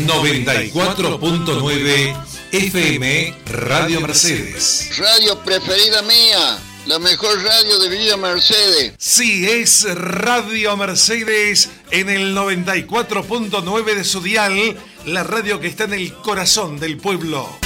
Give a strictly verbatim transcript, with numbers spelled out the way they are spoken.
noventa y cuatro punto nueve F M Radio Mercedes. Radio preferida mía, la mejor radio de Villa Mercedes. Sí, es Radio Mercedes en el noventa y cuatro punto nueve de su dial, la radio que está en el corazón del pueblo.